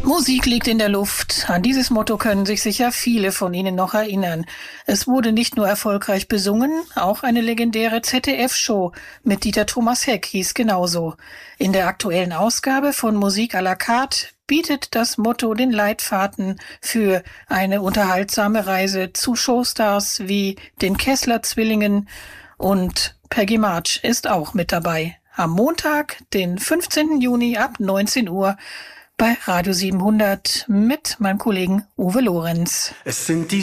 Musik liegt in der Luft. An dieses Motto können sich sicher viele von Ihnen noch erinnern. Es wurde nicht nur erfolgreich besungen, auch eine legendäre ZDF-Show mit Dieter Thomas Heck hieß genauso. In der aktuellen Ausgabe von Musik à la carte bietet das Motto den Leitfaden für eine unterhaltsame Reise zu Showstars wie den Kessler-Zwillingen, und Peggy March ist auch mit dabei. Am Montag, den 15. Juni ab 19 Uhr bei Radio 700 mit meinem Kollegen Uwe Lorenz. Es sind die